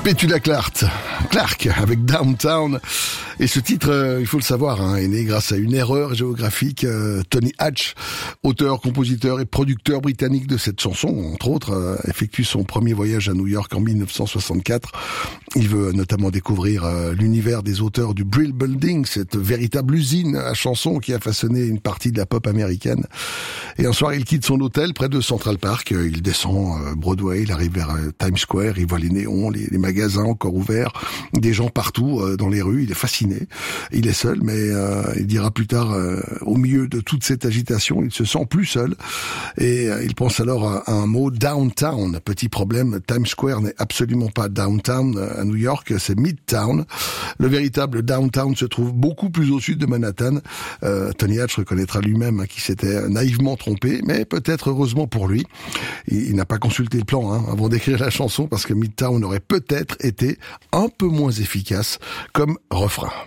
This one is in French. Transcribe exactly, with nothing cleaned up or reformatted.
Petula Clark, Clark avec Downtown. Et ce titre, euh, il faut le savoir, hein, est né grâce à une erreur géographique. Euh, Tony Hatch, auteur, compositeur et producteur britannique de cette chanson, entre autres, euh, effectue son premier voyage à New York en dix-neuf cent soixante-quatre. Il veut notamment découvrir euh, l'univers des auteurs du Brill Building, cette véritable usine à chansons qui a façonné une partie de la pop américaine. Et un soir, il quitte son hôtel près de Central Park. Il descend euh, Broadway, il arrive vers euh, Times Square, il voit les néons, les, les magasins encore ouverts, des gens partout euh, dans les rues. Il est fasciné. Il est seul, mais euh, il dira plus tard, euh, au milieu de toute cette agitation, il se sent plus seul. Et euh, il pense alors à, à un mot, downtown. Petit problème, Times Square n'est absolument pas downtown à New York, c'est Midtown. Le véritable downtown se trouve beaucoup plus au sud de Manhattan. Euh, Tony Hatch reconnaîtra lui-même hein, qu'il s'était naïvement trompé, mais peut-être heureusement pour lui. Il, il n'a pas consulté le plan hein, avant d'écrire la chanson, parce que Midtown aurait peut-être été un peu moins efficace comme refrain.